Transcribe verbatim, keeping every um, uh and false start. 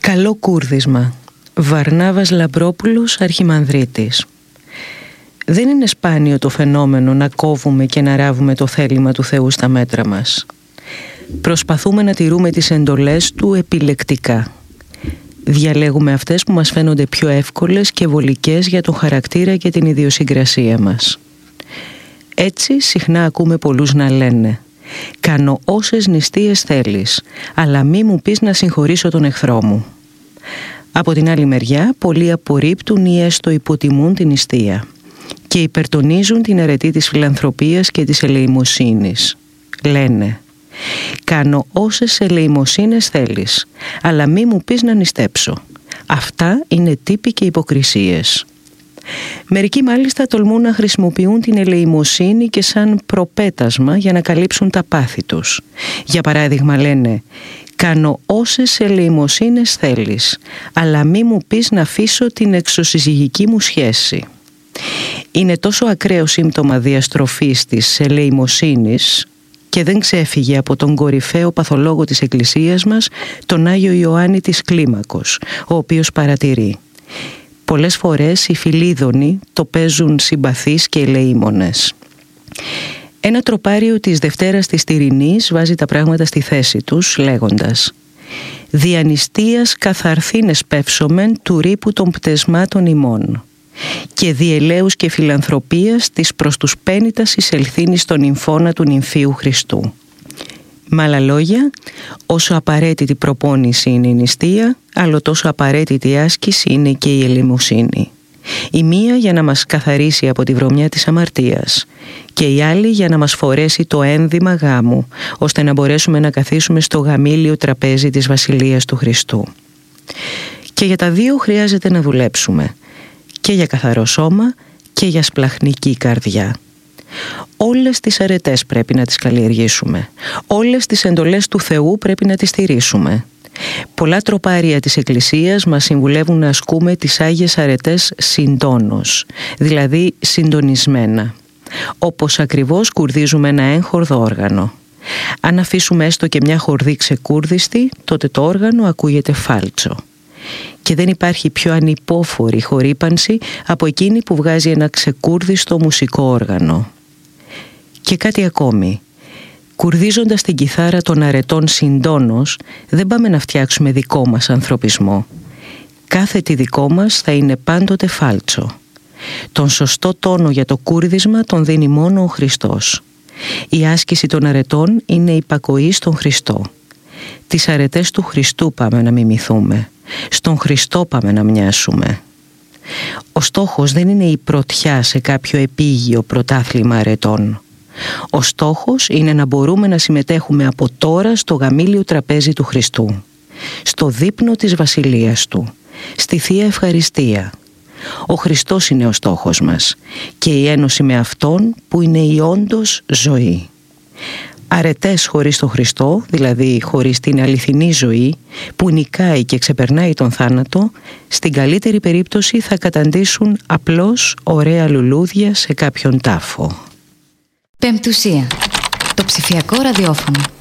Καλό κούρδισμα. Βαρνάβας Λαμπρόπουλος, Αρχιμανδρίτης. Δεν είναι σπάνιο το φαινόμενο να κόβουμε και να ράβουμε το θέλημα του Θεού στα μέτρα μας. Προσπαθούμε να τηρούμε τις εντολές του επιλεκτικά. Διαλέγουμε αυτές που μας φαίνονται πιο εύκολες και βολικές για τον χαρακτήρα και την ιδιοσυγκρασία μας. Έτσι συχνά ακούμε πολλούς να λένε «Κάνω όσες νηστείες θέλεις, αλλά μη μου πεις να συγχωρήσω τον εχθρό μου». Από την άλλη μεριά, πολλοί απορρίπτουν ή έστω υποτιμούν την νηστεία και υπερτονίζουν την αρετή της φιλανθρωπίας και της ελεημοσύνης. Λένε «Κάνω όσες ελεημοσύνες θέλεις, αλλά μη μου πεις να νηστέψω». Αυτά είναι τύποι και υποκρισίες. Μερικοί μάλιστα τολμούν να χρησιμοποιούν την ελεημοσύνη και σαν προπέτασμα για να καλύψουν τα πάθη τους. Για παράδειγμα λένε «Κάνω όσες ελεημοσύνες θέλεις, αλλά μη μου πεις να αφήσω την εξωσυζυγική μου σχέση». Είναι τόσο ακραίο σύμπτωμα διαστροφής της ελεημοσύνης και δεν ξέφυγε από τον κορυφαίο παθολόγο της Εκκλησίας μας, τον Άγιο Ιωάννη της Κλίμακος, ο οποίος παρατηρεί «Πολλές φορές οι φιλίδωνοι το παίζουν συμπαθείς και ελεήμονες». Ένα τροπάριο της Δευτέρας της Τυρινής βάζει τα πράγματα στη θέση τους λέγοντας «Δια νηστείας καθαρθήνες πεύσομεν του ρήπου των πτεσμάτων ημών και διελέους και φιλανθρωπίας της προς τους πένητας εισελθύνης των νυμφώνα του νυμφίου Χριστού». Με άλλα λόγια, όσο απαραίτητη προπόνηση είναι η νηστεία, άλλο τόσο απαραίτητη άσκηση είναι και η ελεημοσύνη. Η μία για να μας καθαρίσει από τη βρωμιά της αμαρτίας και η άλλη για να μας φορέσει το ένδυμα γάμου, ώστε να μπορέσουμε να καθίσουμε στο γαμήλιο τραπέζι της Βασιλείας του Χριστού. Και για τα δύο χρειάζεται να δουλέψουμε, και για καθαρό σώμα και για σπλαχνική καρδιά. Όλες τις αρετές πρέπει να τις καλλιεργήσουμε. Όλες τις εντολές του Θεού πρέπει να τις στηρίσουμε. Πολλά τροπάρια της Εκκλησίας μας συμβουλεύουν να ασκούμε τις Άγιες Αρετές συντόνως, δηλαδή συντονισμένα, όπως ακριβώς κουρδίζουμε ένα έγχορδο όργανο. Αν αφήσουμε έστω και μια χορδή ξεκούρδιστη, τότε το όργανο ακούγεται φάλτσο. Και δεν υπάρχει πιο ανυπόφορη χορύπανση από εκείνη που βγάζει ένα ξεκούρδιστο μουσικό όργανο. Και κάτι ακόμη. Κουρδίζοντας την κιθάρα των αρετών συντόνως, δεν πάμε να φτιάξουμε δικό μας ανθρωπισμό. Κάθε τι δικό μας θα είναι πάντοτε φάλτσο. Τον σωστό τόνο για το κούρδισμα τον δίνει μόνο ο Χριστός. Η άσκηση των αρετών είναι υπακοή στον Χριστό. Τις αρετές του Χριστού πάμε να μιμηθούμε. Στον Χριστό πάμε να μοιάσουμε. Ο στόχος δεν είναι η πρωτιά σε κάποιο επίγειο πρωτάθλημα αρετών. Ο στόχος είναι να μπορούμε να συμμετέχουμε από τώρα στο γαμήλιο τραπέζι του Χριστού, στο δείπνο της Βασιλείας Του, στη Θεία Ευχαριστία. Ο Χριστός είναι ο στόχος μας και η ένωση με Αυτόν που είναι η όντως ζωή. Αρετές χωρίς τον Χριστό, δηλαδή χωρίς την αληθινή ζωή που νικάει και ξεπερνάει τον θάνατο, στην καλύτερη περίπτωση θα καταντήσουν απλώς ωραία λουλούδια σε κάποιον τάφο. Πεμπτουσία. Το ψηφιακό ραδιόφωνο.